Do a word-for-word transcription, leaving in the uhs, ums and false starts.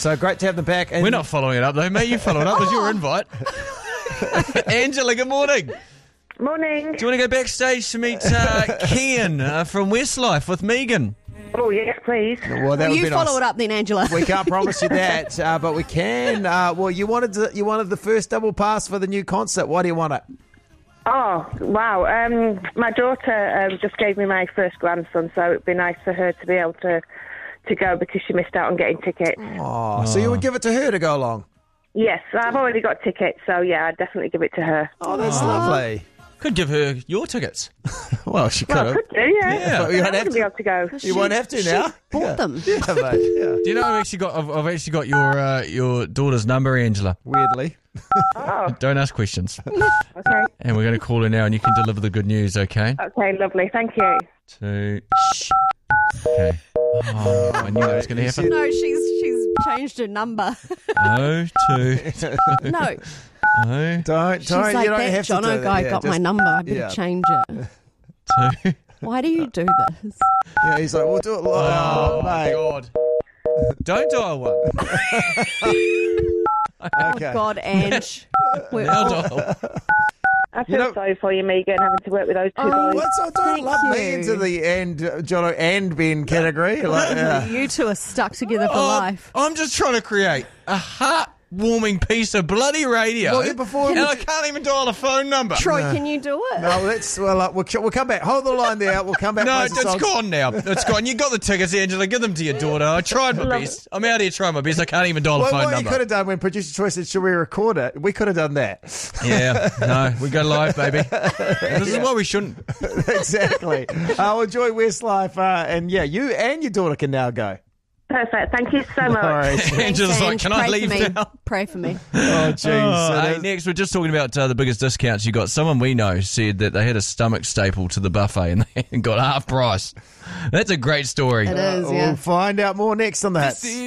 So great to have them back. And We're not following it up, though, mate. You followed up. It was your invite. Angela, good morning. Morning. Do you want to go backstage to meet uh, Kian uh, from Westlife with Megan? Oh, yes, please. Well, that Will would you be follow nice. it up then, Angela? We can't promise you that, uh, but we can. Uh, well, you wanted to, you wanted the first double pass for the new concert. Why do you want it? Oh, wow. Um, my daughter um, just gave me my first grandson, so it'd be nice for her to be able to, to go because she missed out on getting tickets. Oh, so you would give it to her to go along? Yes, I've already got tickets, so yeah, I'd definitely give it to her. Oh, that's lovely. Could give her your tickets. Well, she could Well, I have. could do, yeah. Yeah. But you I'm won't have going to be to. able to go. You won't have to She now. bought yeah. them. Yeah, mate. Yeah. Do you know I've actually got I've, I've actually got your uh, your daughter's number, Angela. Weirdly. Oh, Don't ask questions. okay. And we're going to call her now, and you can deliver the good news. Okay. Okay, lovely. Thank you. Two. Okay. Oh, I knew that was going to happen. No, she's she's changed her number. Oh, two. No, Oh, Don't, she's don't, like you don't that have to Jono do guy that. Yeah, got my just- number. I better yeah. change it. two. Why do you do this? Yeah, he's like, we'll do it live. Oh, Oh, mate. God. Don't dial one. Okay. Oh God, Ange. We're Now all- dial. I feel know- sorry for you, Megan, having to work with those two Oh, boys. What's I don't Thank love me you. into the and uh, Jono and Ben category. Like, yeah. You two are stuck together for Oh, life. I'm just trying to create a heartwarming piece of bloody radio. Well, yeah, before- and I can't even dial a phone number. Troy, can you do it? No, let's well, uh, we'll we'll come back. Hold the line there. We'll come back. No, play it's some songs. gone now. It's gone. You got the tickets, Angela. Give them to your daughter. I tried my best. I'm out here trying my best. I can't even dial a Well, phone what you number. could have done when producer Troy said, "Should we record it?" We could have done that. Yeah, no, we go live, baby. This is why we shouldn't. Exactly. Uh, well, enjoy Westlife, uh, and yeah, you and your daughter can now go. Perfect. Thank you so much. All right. Thanks, Angela's like, Ange. can I Pray leave for me. now? Pray for me. Oh, jeez. Oh, So hey, there's- next, we're just talking about uh, the biggest discounts you got. Someone we know said that they had a stomach staple to the buffet and they got half price. That's a great story. It is, We'll yeah. find out more next on that.